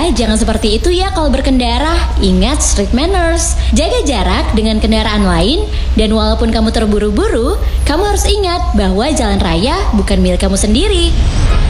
jangan seperti itu ya kalau berkendara. Ingat street manners. Jaga jarak dengan kendaraan lain. Dan walaupun kamu terburu-buru, kamu harus ingat bahwa jalan raya bukan milik kamu sendiri.